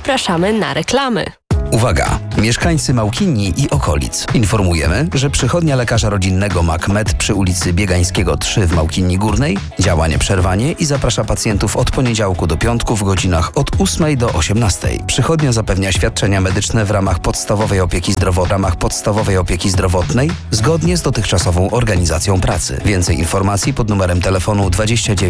zapraszamy na reklamy. Uwaga! Mieszkańcy Małkinii i okolic. Informujemy, że przychodnia lekarza rodzinnego MacMed przy ulicy Biegańskiego 3 w Małkinii Górnej działa nieprzerwanie i zaprasza pacjentów od poniedziałku do piątku w godzinach od 8 do 18. Przychodnia zapewnia świadczenia medyczne w ramach podstawowej opieki zdrowotnej zgodnie z dotychczasową organizacją pracy. Więcej informacji pod numerem telefonu 29